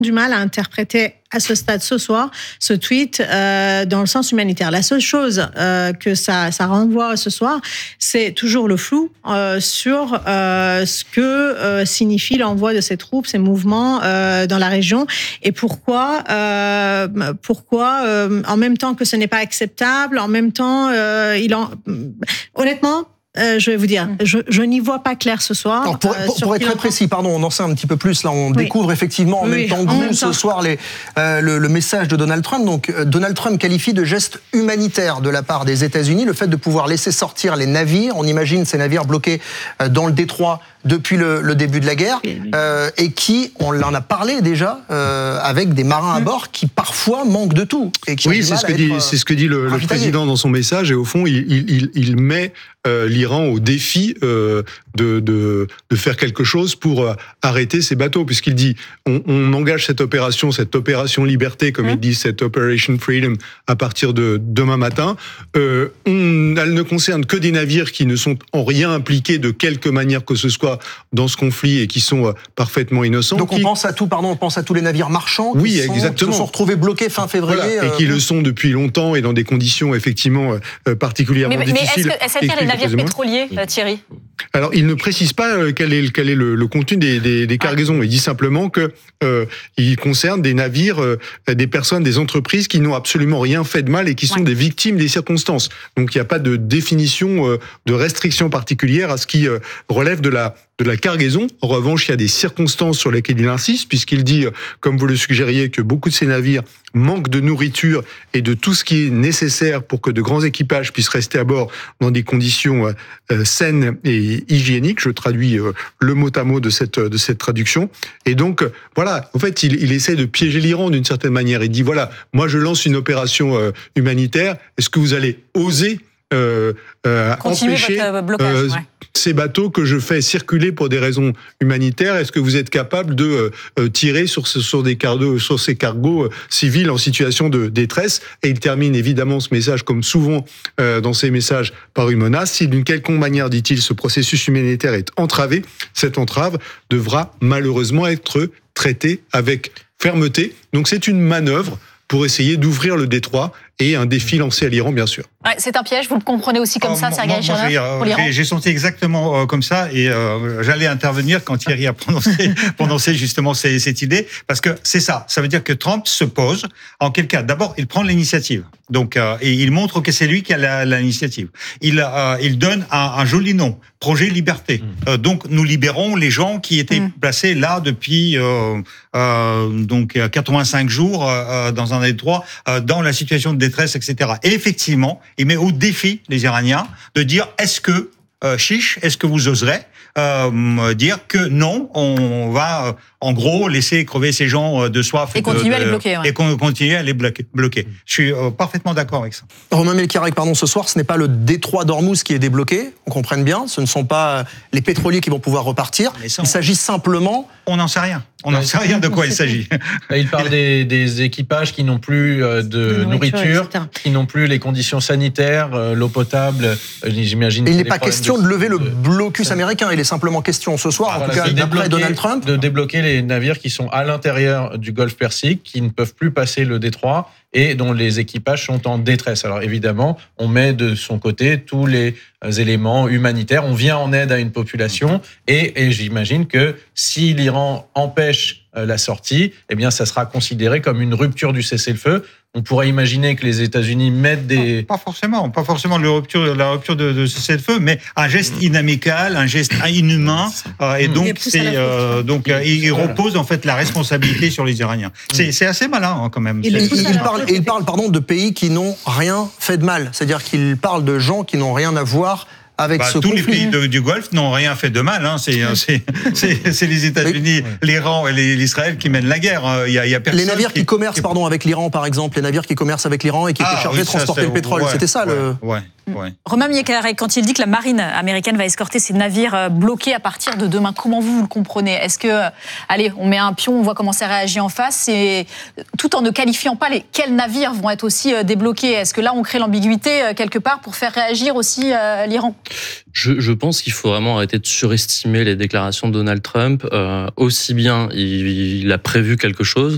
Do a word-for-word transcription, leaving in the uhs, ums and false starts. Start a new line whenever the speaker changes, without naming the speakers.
du mal à interpréter à ce stade ce soir ce tweet euh, dans le sens humanitaire. La seule chose euh, que ça, ça renvoie ce soir, c'est toujours le flou euh, sur euh, ce que euh, signifie l'envoi de ces troupes, ces mouvements euh, dans la région, et pourquoi, euh, pourquoi euh, en même temps que ce n'est pas acceptable, en même temps, euh, il en honnêtement. Euh, je vais vous dire, je, je n'y vois pas clair ce soir.
Alors pour, pour, pour être très précis, pardon, on en sait un petit peu plus. Là, on oui. découvre effectivement en oui, même temps que vous ce temps. soir les, euh, le, le message de Donald Trump. Donc, euh, Donald Trump qualifie de geste humanitaire de la part des États-Unis le fait de pouvoir laisser sortir les navires. On imagine ces navires bloqués euh, dans le détroit depuis le, le début de la guerre euh, et qui, on en a parlé déjà, euh, avec des marins à bord qui parfois manquent de tout. Et qui
oui, c'est ce, être, c'est ce que dit le, le président dans son message, et au fond, il, il, il met euh, l'Iran au défi euh, de, de, de faire quelque chose pour euh, arrêter ces bateaux, puisqu'il dit on, on engage cette opération, cette opération liberté, comme mmh. il dit, cette Operation Freedom, à partir de demain matin. Euh, on, elle ne concerne que des navires qui ne sont en rien impliqués de quelque manière que ce soit dans ce conflit et qui sont euh, parfaitement innocents.
Donc on
qui...
pense à tout, pardon, on pense à tous les navires marchands qui,
oui,
sont,
exactement.
qui se sont retrouvés bloqués fin février.
Voilà. Et qui euh... le sont depuis longtemps et dans des conditions effectivement euh, particulièrement
mais,
difficiles.
Mais est-ce que est-ce qu'il y a les navires pétroliers, euh, Thierry ?
Alors, il ne précise pas euh, quel est, quel est le, le contenu des, des, des cargaisons. Il dit simplement que euh, il concerne des navires, euh, des personnes, des entreprises qui n'ont absolument rien fait de mal et qui sont ouais. des victimes des circonstances. Donc, il n'y a pas de définition, euh, de restriction particulière à ce qui euh, relève de la de la cargaison. En revanche, il y a des circonstances sur lesquelles il insiste, puisqu'il dit, comme vous le suggériez, que beaucoup de ces navires manquent de nourriture et de tout ce qui est nécessaire pour que de grands équipages puissent rester à bord dans des conditions euh, saines et hygiéniques. Je traduis euh, le mot à mot de cette de cette traduction. Et donc, euh, voilà, en fait, il, il essaie de piéger l'Iran d'une certaine manière. Il dit, voilà, moi je lance une opération euh, humanitaire. Est-ce que vous allez oser Euh, euh, empêcher
blocage,
euh,
ouais.
ces bateaux que je fais circuler pour des raisons humanitaires? Est-ce que vous êtes capable de euh, tirer sur, ce, sur, des cargos, sur ces cargos euh, civils en situation de détresse? Et il termine évidemment ce message, comme souvent euh, dans ces messages, par une menace. Si d'une quelconque manière, dit-il, ce processus humanitaire est entravé, cette entrave devra malheureusement être traitée avec fermeté. Donc c'est une manœuvre pour essayer d'ouvrir le détroit et un défi lancé à l'Iran, bien sûr.
Ouais, c'est un piège, vous le comprenez aussi comme euh, ça, Sergueï Chernov, pour l'Iran ?
J'ai senti exactement euh, comme ça, et euh, j'allais intervenir quand Thierry a prononcé, prononcé justement ces, cette idée, parce que c'est ça, ça veut dire que Trump se pose, en quel cas, d'abord, il prend l'initiative, donc, euh, et il montre que c'est lui qui a la, l'initiative. Il, euh, il donne un, un joli nom, Projet Liberté. Mmh. Euh, donc, nous libérons les gens qui étaient mmh. placés là depuis euh, euh, donc quatre-vingt-cinq jours euh, dans un détroit, euh, dans la situation de détresse, et cetera. Et effectivement, il met au défi les Iraniens de dire est-ce que euh, chiche, est-ce que vous oserez euh, dire que non, on va euh, en gros laisser crever ces gens de soif
et, et continuer de, à les bloquer, ouais.
et continuer à les bloquer. bloquer. Je suis euh, parfaitement d'accord avec ça.
Romain Melchiarec, pardon, ce soir, ce n'est pas le détroit d'Ormuz qui est débloqué, on comprenne bien. Ce ne sont pas les pétroliers qui vont pouvoir repartir. Ça, il s'agit simplement.
On n'en sait rien. On n'en sait rien de quoi il s'agit.
Il parle des, des équipages qui n'ont plus de, de nourriture, nourriture qui n'ont plus les conditions sanitaires, l'eau potable. J'imagine.
Il n'est pas question de, de lever le blocus de... américain. Il est simplement question ce soir,
voilà,
en tout cas d'après Donald Trump,
de débloquer les navires qui sont à l'intérieur du Golfe Persique, qui ne peuvent plus passer le détroit et dont les équipages sont en détresse. Alors évidemment, on met de son côté tous les éléments humanitaires, on vient en aide à une population et, et j'imagine que si l'Iran empêche la sortie, eh bien ça sera considéré comme une rupture du cessez-le-feu. On pourrait imaginer que les États-Unis mettent des...
Non, pas forcément, pas forcément la rupture, la rupture de, de cessez-le-feu, mais un geste inamical, un geste inhumain, euh, et donc c'est euh, donc euh, il repose en fait la responsabilité sur les Iraniens. C'est, c'est assez malin hein, quand même.
Il, il, il parle, il parle pardon de pays qui n'ont rien fait de mal, c'est-à-dire qu'il parle de gens qui n'ont rien à voir avec
bah,
ce
tous
conflit.
les pays de, du Golfe n'ont rien fait de mal. Hein. C'est, c'est, c'est, c'est les États-Unis, oui. l'Iran et les, l'Israël qui mènent la guerre. Il y a, il y a personne
les navires qui, qui commercent,
qui...
pardon, avec l'Iran, par exemple, les navires qui commercent avec l'Iran et qui ah, étaient chargés oui, de transporter ça, le pétrole, ouais, c'était ça
ouais,
le.
Ouais. Ouais.
Romain Melchiarec, quand il dit que la marine américaine va escorter ces navires bloqués à partir de demain, comment vous, vous le comprenez ? Est-ce que, allez, on met un pion, on voit comment ça réagit en face, et tout en ne qualifiant pas les quels navires vont être aussi débloqués ? Est-ce que là, on crée l'ambiguïté quelque part pour faire réagir aussi euh, l'Iran ?
Je, je pense qu'il faut vraiment arrêter de surestimer les déclarations de Donald Trump. Euh, aussi bien, il, il a prévu quelque chose,